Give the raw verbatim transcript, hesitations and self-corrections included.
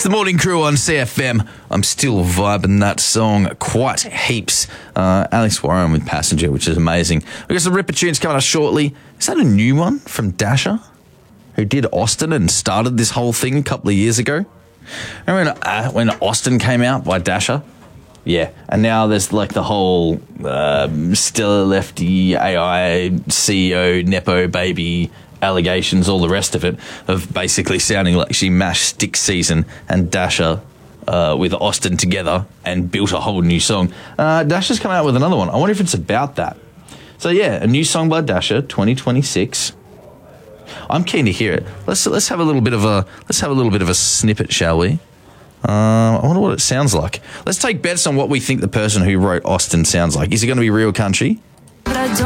the morning crew on C F M. I'm still vibing that song quite heaps. Uh, Alex Warren with Passenger, which is amazing. We've got some Ripper tunes coming up shortly. Is that a new one from Dasher, who did Austin and started this whole thing a couple of years ago? Remember when, uh, when Austin came out by Dasher? Yeah, and now there's like the whole uh, Stella Lefty, A I, C E O, Nepo baby allegations, all the rest of it, of basically sounding like she mashed Stick Season and Dasher uh, with Austin together and built a whole new song. Uh, Dasher's come out with another one. I wonder if it's about that. So yeah, a new song by Dasher, twenty twenty-six. I'm keen to hear it. Let's let's have a little bit of a let's have a little bit of a snippet, shall we? Uh, I wonder what it sounds like. Let's take bets on what we think the person who wrote Austin sounds like. Is it going to be real country?